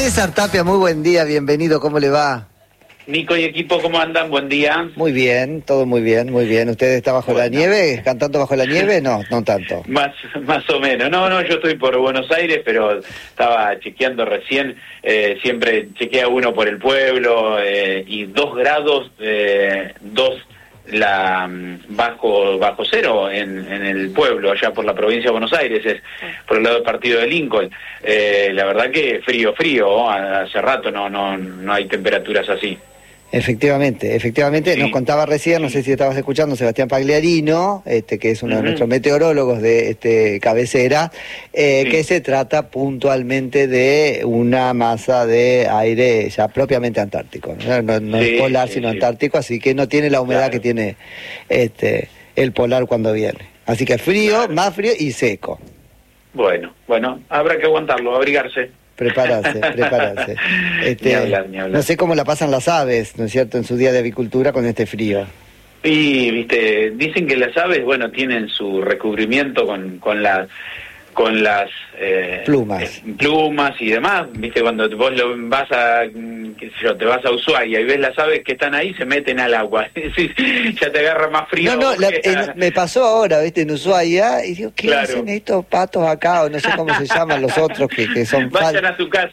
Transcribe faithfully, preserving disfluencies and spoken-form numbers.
César Tapia, muy buen día, bienvenido, ¿cómo le va? Nico y equipo, ¿cómo andan? Buen día. Muy bien, todo muy bien, muy bien. ¿Usted está bajo bueno. la nieve? ¿Cantando bajo la nieve? No, no tanto. Más más o menos. No, no, yo estoy por Buenos Aires, pero estaba chequeando recién. Eh, siempre chequea uno por el pueblo eh, y dos grados, eh, dos la bajo bajo cero en, en el pueblo, allá por la provincia de Buenos Aires, es por el lado del partido de Lincoln. Eh, la verdad que frío, frío. Hace rato no, no, no hay temperaturas así. Efectivamente, efectivamente, sí. Nos contaba recién, no sé si estabas escuchando, Sebastián Pagliarino, este, que es uno uh-huh. de nuestros meteorólogos de este cabecera, eh, sí. que se trata puntualmente de una masa de aire ya propiamente antártico, no, no, no sí, es polar sí, sino sí. antártico, así que no tiene la humedad claro. que tiene este el polar cuando viene. Así que frío, claro. más frío y seco. Bueno, bueno, habrá que aguantarlo, abrigarse. Prepararse, prepararse. Este, ni hablar, ni hablar. No sé cómo la pasan las aves, ¿no es cierto?, en su día de avicultura con este frío. Y, viste, dicen que las aves, bueno, tienen su recubrimiento con, con las con las eh, plumas eh, plumas y demás, viste, cuando vos lo vas a qué sé yo, te vas a Ushuaia y ves las aves que están ahí, se meten al agua. Ya te agarra más frío. No, no, la, en, me pasó ahora, viste, en Ushuaia, y digo, ¿qué claro. hacen estos patos acá? O no sé cómo se llaman los otros que, que son vayan a su casa,